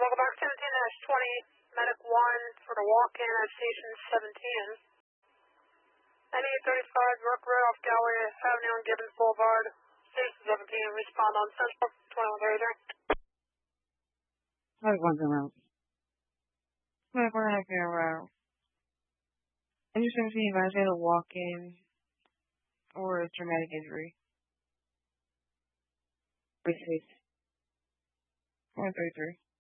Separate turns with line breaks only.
welcome back 17-20, Medic 1 for the walk-in at Station 17. 9835, York Road off Galway Avenue on Gibbons Boulevard, Station 17, respond on Central 2133.
Medic 1's en route. Medic 1 has been en route. Any 17 advised had a walk-in or a traumatic injury. 36. 133.